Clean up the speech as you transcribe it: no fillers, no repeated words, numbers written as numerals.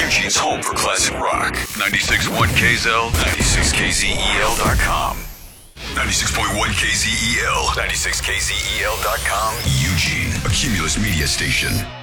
Eugene's home for classic rock. 96.1 KZL, 96KZEL.com. 96.1 KZEL, 96KZEL.com. Eugene, a Cumulus media station.